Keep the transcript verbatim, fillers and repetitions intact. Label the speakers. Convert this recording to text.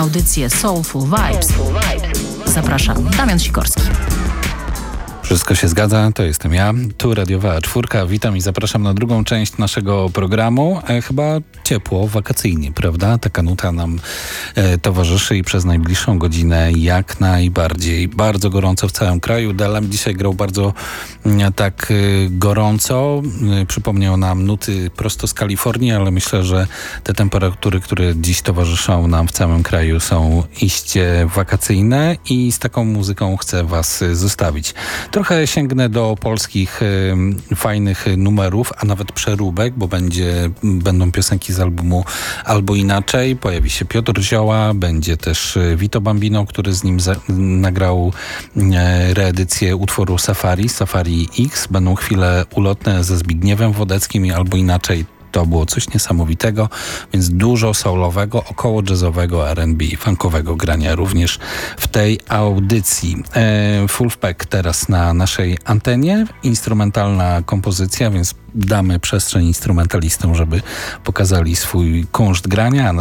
Speaker 1: Audycję Soulful Vibes. Zapraszam, Damian Sikorski.
Speaker 2: Wszystko się zgadza, to jestem ja, tu radiowa czwórka. Witam i zapraszam na drugą część naszego programu. E, chyba ciepło, wakacyjnie, prawda? Taka nuta nam e, towarzyszy i przez najbliższą godzinę jak najbardziej. Bardzo gorąco w całym kraju. Delem dzisiaj grał bardzo e, tak e, gorąco. E, przypomniał nam nuty prosto z Kalifornii, ale myślę, że te temperatury, które dziś towarzyszą nam w całym kraju, są iście wakacyjne i z taką muzyką chcę was zostawić. Trochę sięgnę do polskich y, fajnych numerów, a nawet przeróbek, bo będzie, będą piosenki z albumu Albo Inaczej. Pojawi się Piotr Zioła, będzie też Vito Bambino, który z nim za, nagrał y, reedycję utworu Safari, Safari X. Będą chwile ulotne ze Zbigniewem Wodeckim i Albo Inaczej. To było coś niesamowitego, więc dużo soulowego, około jazzowego, R and B, funkowego grania również w tej audycji. E, Fullpack teraz na naszej antenie, instrumentalna kompozycja, więc damy przestrzeń instrumentalistom, żeby pokazali swój kunszt grania,